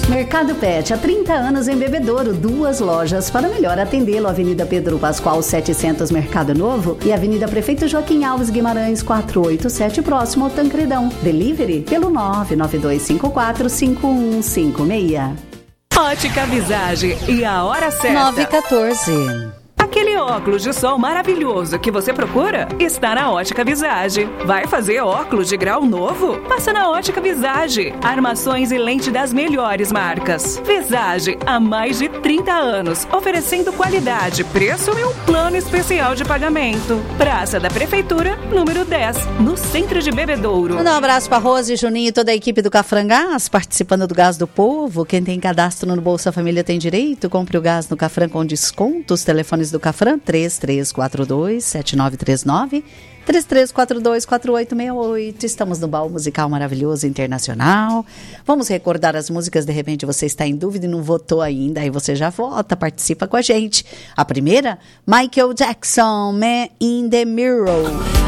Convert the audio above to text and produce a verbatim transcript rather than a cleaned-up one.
Mercado Pet, há trinta anos em Bebedouro, duas lojas para melhor atendê-lo. Avenida Pedro Pascoal setecentos, Mercado Novo, e Avenida Prefeito Joaquim Alves Guimarães quatrocentos e oitenta e sete, próximo ao Tancredão. Delivery pelo nove nove dois cinco quatro cinco um cinco seis. Ótica Visage e a hora certa. nove e quatorze. Aquele óculos de sol maravilhoso que você procura está na Ótica Visage. Vai fazer óculos de grau novo? Passa na Ótica Visage. Armações e lente das melhores marcas. Visage, há mais de trinta anos, oferecendo qualidade, preço e um plano especial de pagamento. Praça da Prefeitura, número dez, no centro de Bebedouro. Manda um abraço para Rose, Juninho e toda a equipe do Cafran Gás, participando do Gás do Povo. Quem tem cadastro no Bolsa Família tem direito. Compre o gás no Cafran com desconto. Os telefones do Cafran, três três quatro dois sete nove três nove, três três quatro dois quatro oito seis oito. Estamos no Baú Musical Maravilhoso Internacional. Vamos recordar as músicas. De repente você está em dúvida e não votou ainda, aí você já vota, participa com a gente. A primeira, Michael Jackson, Man in the Mirror.